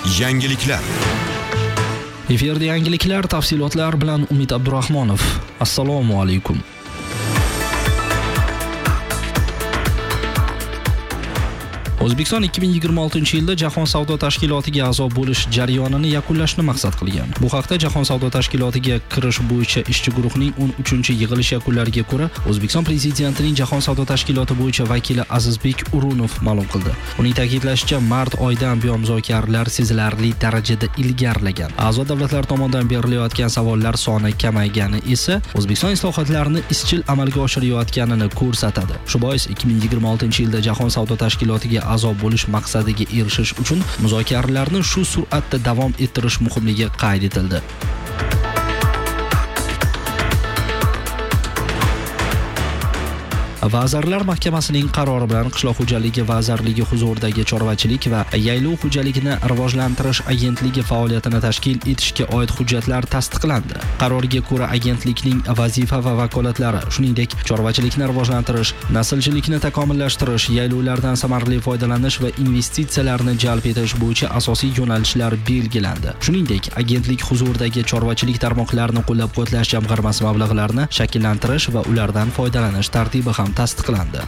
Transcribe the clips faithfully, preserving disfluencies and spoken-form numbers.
Yangiliklar. Efirda yangiliklar, tafsilotlar bilan Umid Abdurahmonov. Assalomu alaykum. O'zbekiston ikki ming yigirma oltinchi yilda Jahon savdo tashkilotiga a'zo bo'lish jarayonini yakunlashni maqsad qilgan. Bu haqda Jahon savdo tashkilotiga kirish bo'yicha ishchi guruhning o'n uchinchi yig'ilish yakunlariga ko'ra O'zbekiston prezidentining Jahon savdo tashkiloti bo'yicha vakili Azizbek Urunov ma'lum qildi. Uning ta'kidlashicha, mart oyidan buyon muzokaralar sezilarli darajada ilgarilagan. A'zo davlatlar tomonidan berilayotgan savollar soni kamaygani esa O'zbekiston islohotlarini izchil amalga oshirayotganini ko'rsatadi. Shu bois ikki ming yigirma oltinchi yilda Jahon savdo tashkilotiga a'zo bo'lish maqsadiga erishish uchun muzokaralarni shu sur'atda davom ettirish muhimligi qayd etildi. Vazirlar Mahkamasining qarori bilan Qishloq xo'jaligi vazirligi huzuridagi chorvachilik va yaylov xo'jaligini rivojlantirish agentligi faoliyatini tashkil etishga oid hujjatlar tasdiqlandi. Qarorga ko'ra agentlikning vazifa va vakolatlari, shuningdek, chorvachilikni rivojlantirish, naslchilikni takomillashtirish, yaylovlardan samarali foydalanish va investitsiyalarni jalb etish bo'yicha asosiy yo'nalishlar belgilandi. Shuningdek, agentlik huzuridagi chorvachilik tarmoqlarini qo'llab-quvvatlash jamg'armasi mablag'larini shakllantirish va ulardan foydalanish tartibi ham tasdiqlandi.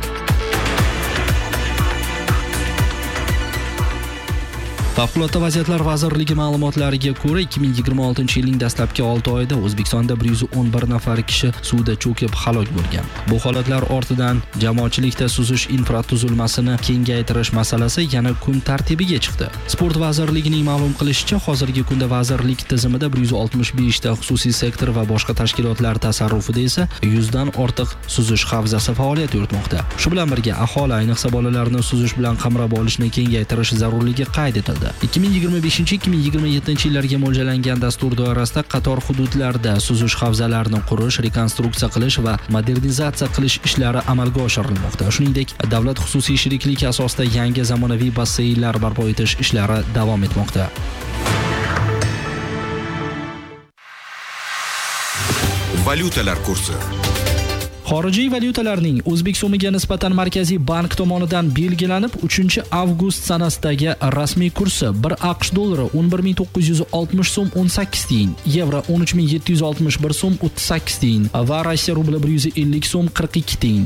Favqulodda vaziyatlar vazirligi ma'lumotlariga ko'ra ikki ming yigirma oltinchi yilning dastlabki olti oyida O'zbekistonda bir yuz o'n bir nafar kishi suvda cho'kib halok bo'lgan. Bu holatlar ortidan jamoatchilikda suzish infratuzilmasini kengaytirish masalasi yana kun tartibiga chiqdi. Sport vazirligining ma'lum qilishicha, hozirgi kunda vazirlik tizimida bir yuz oltmish besh ta xususiy sektor va boshqa tashkilotlar tasarrufida esa yuz dan ortiq suzish havzasi faoliyat yuritmoqda. Shu bilan birga aholi, ayniqsa bolalarni suzish bilan qamrab olishni kengaytirish zarurligi qayd etildi. ikki ming yigirma beshinchi ikki ming yigirma yettinchi yillarga mo'ljallangan dastur doirasida qator hududlarda suzish havzalarini qurish, rekonstruksiya qilish va modernizatsiya qilish ishlari amalga oshirilmoqda. Shuningdek, davlat xususiy sheriklik asosida yangi zamonaviy basseynlar barpo etish ishlari davom etmoqda. Valyutalar kursi. Xorijiy valyutalarning O'zbek so'miga nisbatan Markaziy bank tomonidan belgilanib uchinchi avgust sanasidagi rasmiy kursi bir AQSh dollari o'n bir ming to'qqiz yuz oltmish so'm o'n sakkiz tiyin, yevro o'n uch ming yetti yuz oltmish bir so'm o'ttiz sakkiz tiyin va Rossiya rubli bir yuz ellik so'm qirq ikki tiyin.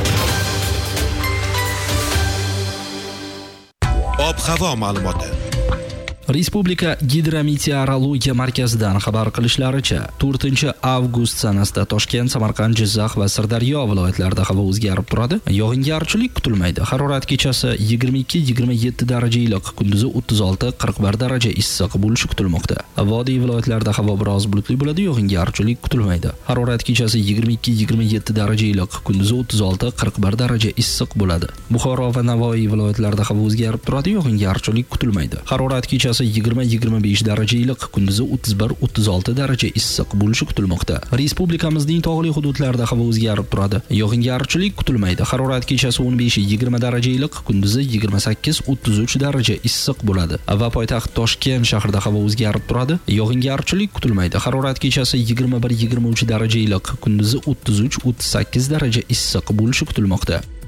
Ob-havo ma'lumoti. Respublika Gidrometeorologiya markazidan xabar qilishlaricha, to'rtinchi avgust sanasida Toshkent, Samarqand, Jizzax va Sirdaryo viloyatlarida havo o'zgarib turadi. Yog'ingarchilik kutilmaydi. Harorat kechasi yigirma ikki yigirma yetti daraja iliq, kunduzi o'ttiz olti qirq bir daraja issiq bo'lishi kutilmoqda. Vodiy viloyatlarida havo biroz bulutli bo'ladi, yog'ingarchilik kutilmaydi. Harorat kechasi yigirma ikki yigirma yetti daraja iliq, kunduzi o'ttiz olti qirq bir daraja issiq bo'ladi. Buxoro va Navoiy viloyatlarida havo o'zgarib turadi, yog'ingarchilik kutilmaydi. Harorat kechasi yigirma yigirma besh daraja iliq, kunduzi o'ttiz bir o'ttiz olti daraja issiq bo'lishi kutilmoqda. Respublikamizning tog'li hududlarida havo o'zgarib turadi. Yog'ingarchilik kutilmaydi. Harorat kechasi o'n besh yigirma daraja iliq, kunduzi yigirma sakkiz o'ttiz uch daraja issiq bo'ladi. Va poytaxt Toshkent shahrida havo o'zgarib turadi. Yog'ingarchilik kutilmaydi. Harorat kechasi yigirma bir yigirma uch daraja iliq, kunduzi o'ttiz uch o'ttiz sakkiz daraja issiq bo'lishi kutilmoqda.